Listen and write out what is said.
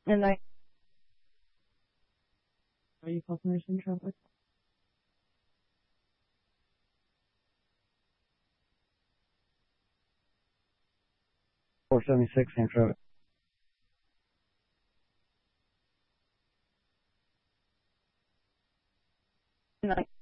And are you customers in traffic? 476 in traffic. And